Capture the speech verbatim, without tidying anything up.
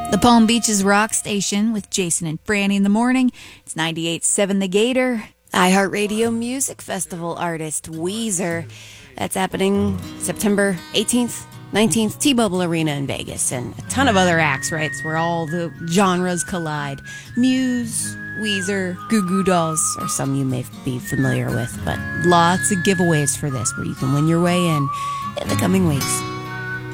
The Palm Beaches Rock Station with Jason and Franny in the morning. It's ninety-eight point seven The Gator. iHeartRadio Music Festival artist Weezer. That's happening September eighteenth, nineteenth, T-Mobile Arena in Vegas. And a ton of other acts, right? It's where all the genres collide. Muse, Weezer, Goo Goo Dolls are some you may be familiar with. But lots of giveaways for this where you can win your way in in the coming weeks.